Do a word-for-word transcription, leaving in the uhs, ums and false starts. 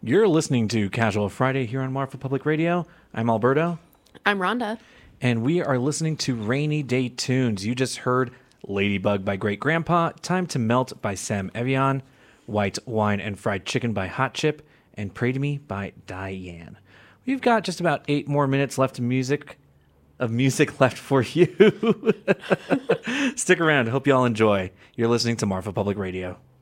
You're listening to Casual Friday here on Marfa Public Radio. I'm Alberto. I'm Rhonda. And we are listening to Rainy Day Tunes. You just heard Ladybug by Great Grandpa, Time to Melt by Sam Evian, White Wine and Fried Chicken by Hot Chip, and Pray to Me by Diane. We've got just about eight more minutes left of music, of music left for you. Stick around. Hope you all enjoy. You're listening to Marfa Public Radio.